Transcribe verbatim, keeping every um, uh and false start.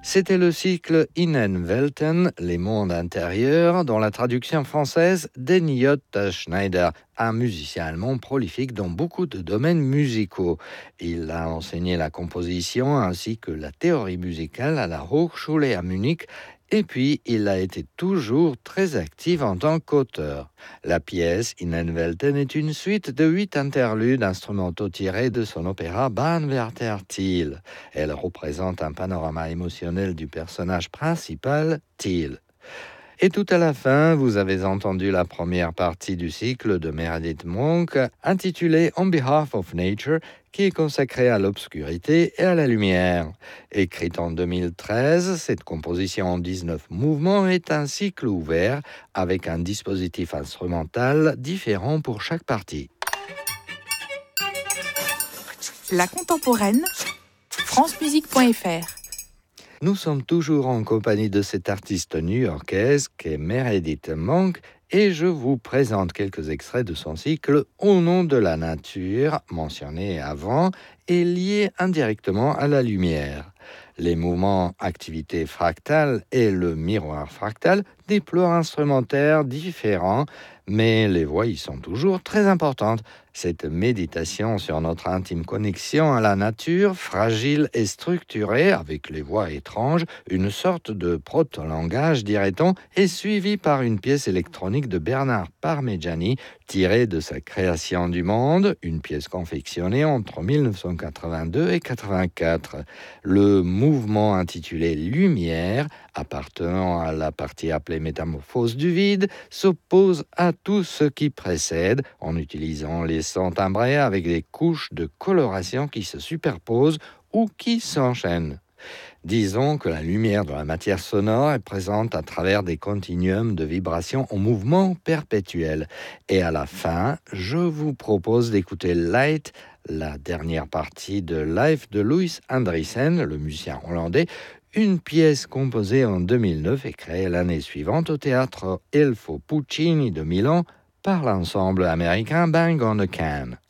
C'était le cycle Innenwelten, les mondes intérieurs, dont la traduction française d'Henny Schneider, un musicien allemand prolifique dans beaucoup de domaines musicaux. Il a enseigné la composition ainsi que la théorie musicale à la Hochschule à Munich. Et puis, il a été toujours très actif en tant qu'auteur. La pièce Innenwelten est une suite de huit interludes instrumentaux tirés de son opéra Bahnwärter Thiel. Elle représente un panorama émotionnel du personnage principal, Thiel. Et tout à la fin, vous avez entendu la première partie du cycle de Meredith Monk, intitulée On Behalf of Nature, qui est consacrée à l'obscurité et à la lumière. Écrite en deux mille treize, cette composition en dix-neuf mouvements est un cycle ouvert avec un dispositif instrumental différent pour chaque partie. La contemporaine, france musique point f r. Nous sommes toujours en compagnie de cette artiste new-yorkaise qu'est Meredith Monk et je vous présente quelques extraits de son cycle Au nom de la nature, mentionné avant, et lié indirectement à la lumière. Les mouvements activité fractale et le miroir fractal déploient instrumentaires différents, mais les voix y sont toujours très importantes. Cette méditation sur notre intime connexion à la nature, fragile et structurée, avec les voix étranges, une sorte de proto-langage, dirait-on, est suivie par une pièce électronique de Bernard Parmigiani, tirée de sa création du monde, une pièce confectionnée entre dix-neuf cent quatre-vingt-deux et quatre-vingt-quatre. Le mouvement intitulé Lumière, appartenant à la partie appelée Métamorphose du vide, s'oppose à tout ce qui précède en utilisant les sons timbrés avec des couches de coloration qui se superposent ou qui s'enchaînent. Disons que la lumière de la matière sonore est présente à travers des continuums de vibrations en mouvement perpétuel. Et à la fin, je vous propose d'écouter Light, la dernière partie de Life de Louis Andriessen, le musicien hollandais, une pièce composée en deux mille neuf et créée l'année suivante au théâtre Elfo Puccini de Milan par l'ensemble américain Bang on the Can.